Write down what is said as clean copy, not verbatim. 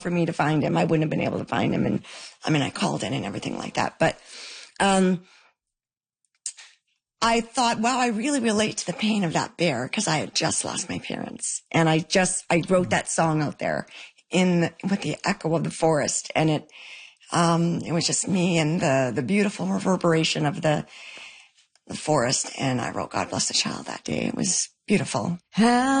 for me to find him. I wouldn't have been able to find him. And I mean, I called in and everything like that. But I thought, wow, I really relate to the pain of that bear because I had just lost my parents. And I wrote that song out there with the echo of the forest. And it was just me and the beautiful reverberation of the forest. And I wrote God Bless the Child that day. It was beautiful.